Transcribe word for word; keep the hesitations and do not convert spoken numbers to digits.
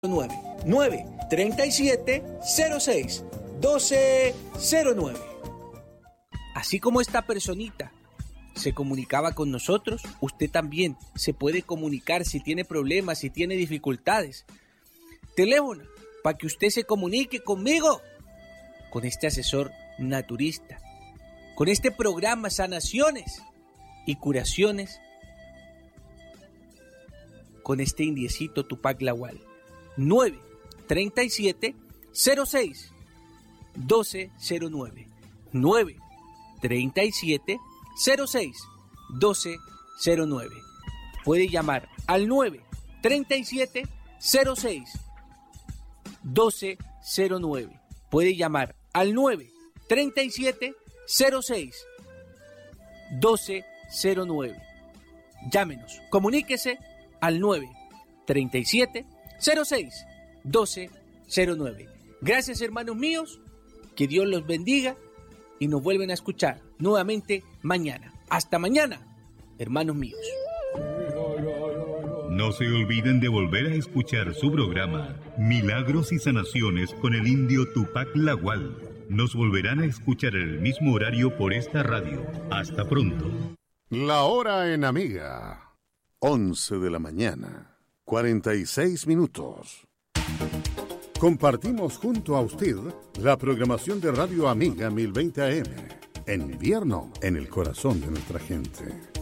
nueve nueve treinta y siete cero seis doce cero nueve. Así como esta personita se comunicaba con nosotros, usted también se puede comunicar si tiene problemas, si tiene dificultades. Teléfono para que usted se comunique conmigo, con este asesor naturista, con este programa Sanaciones y Curaciones, con este indiecito Tupac Lawal. nueve treinta y siete cero seis doce cero nueve nueve treinta y siete cero seis doce cero nueve. Puede llamar al nueve treinta y siete cero seis doce cero nueve. Puede llamar al nueve treinta y siete cero seis doce cero nueve. Llámenos, comuníquese al nueve treinta y siete cero seis doce cero nueve. Gracias, hermanos míos, que Dios los bendiga y nos vuelven a escuchar nuevamente mañana. Hasta mañana, hermanos míos. No se olviden de volver a escuchar su programa Milagros y Sanaciones con el indio Tupac Lawal. Nos volverán a escuchar en el mismo horario por esta radio. Hasta pronto. La hora en Amiga, once de la mañana, cuarenta y seis minutos. Compartimos junto a usted la programación de Radio Amiga mil veinte A M. En invierno, en el corazón de nuestra gente.